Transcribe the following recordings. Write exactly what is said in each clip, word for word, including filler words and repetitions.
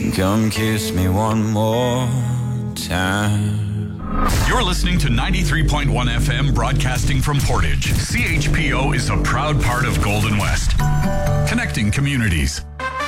Come kiss me one more time. You're listening to ninety-three point one F M, broadcasting from Portage. C H P O is a proud part of Golden West, connecting communities.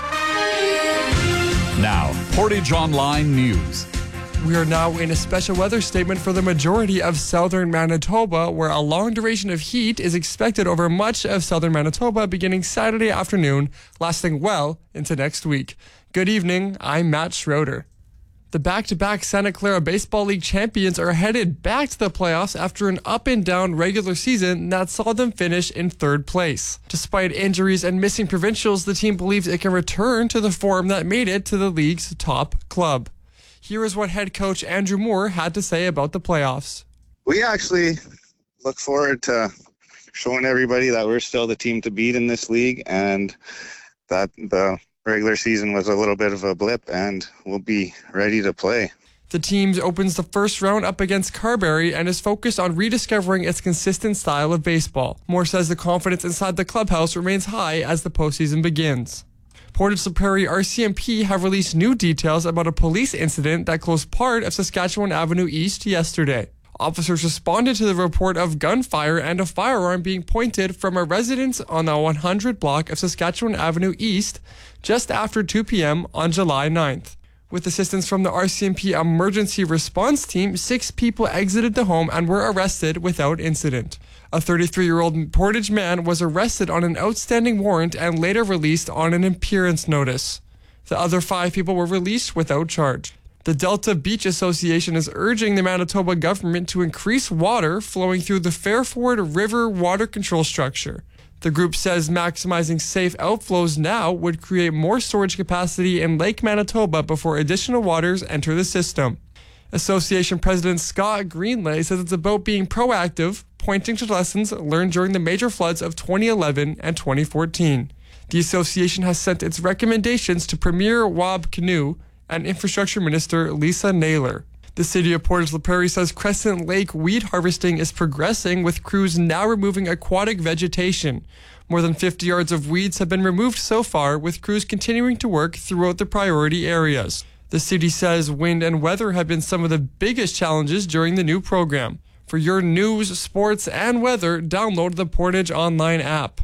Now, Portage Online News. We are now in a special weather statement for the majority of southern Manitoba, where a long duration of heat is expected over much of southern Manitoba beginning Saturday afternoon, lasting well into next week. Good evening, I'm Matt Schroeder. The back-to-back Santa Clara Baseball League champions are headed back to the playoffs after an up-and-down regular season that saw them finish in third place. Despite injuries and missing provincials, the team believes it can return to the form that made it to the league's top club. Here is what head coach Andrew Moore had to say about the playoffs. We actually look forward to showing everybody that we're still the team to beat in this league, and that the regular season was a little bit of a blip, and we'll be ready to play. The team opens the first round up against Carberry and is focused on rediscovering its consistent style of baseball. Moore says the confidence inside the clubhouse remains high as the postseason begins. Portage La Prairie R C M P have released new details about a police incident that closed part of Saskatchewan Avenue East yesterday. Officers responded to the report of gunfire and a firearm being pointed from a residence on the one hundred block of Saskatchewan Avenue East just after two p.m. on July ninth. With assistance from the R C M P emergency response team, six people exited the home and were arrested without incident. A thirty-three-year-old Portage man was arrested on an outstanding warrant and later released on an appearance notice. The other five people were released without charge. The Delta Beach Association is urging the Manitoba government to increase water flowing through the Fairford River water control structure. The group says maximizing safe outflows now would create more storage capacity in Lake Manitoba before additional waters enter the system. Association President Scott Greenlay says it's about being proactive, pointing to lessons learned during the major floods of twenty eleven and twenty fourteen. The association has sent its recommendations to Premier Wab Kinew and Infrastructure Minister Lisa Naylor. The city of Portage La Prairie says Crescent Lake weed harvesting is progressing, with crews now removing aquatic vegetation. More than fifty yards of weeds have been removed so far, with crews continuing to work throughout the priority areas. The city says wind and weather have been some of the biggest challenges during the new program. For your news, sports, and weather, download the Portage Online app.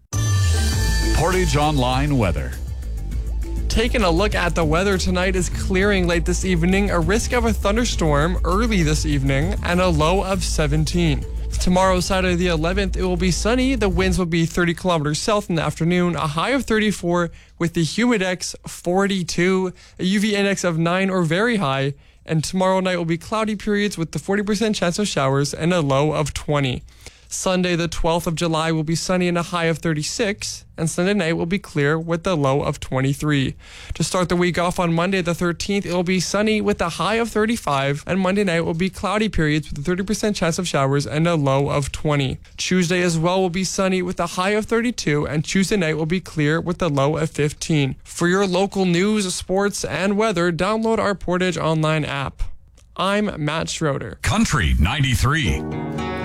Portage Online weather. Taking a look at the weather tonight is clearing late this evening, a risk of a thunderstorm early this evening, and a low of seventeen. Tomorrow, Saturday the eleventh, it will be sunny. The winds will be thirty kilometers south in the afternoon, a high of thirty-four with the humidex forty-two, a U V index of nine or very high, and tomorrow night will be cloudy periods with the forty percent chance of showers and a low of twenty. Sunday the twelfth of July will be sunny and a high of thirty-six, and Sunday night will be clear with a low of twenty-three. To start the week off on Monday the thirteenth, it will be sunny with a high of thirty-five, and Monday night will be cloudy periods with a thirty percent chance of showers and a low of twenty. Tuesday as well will be sunny with a high of thirty-two, and Tuesday night will be clear with a low of fifteen. For your local news, sports, and weather, download our Portage Online app. I'm Matt Schroeder. Country ninety-three.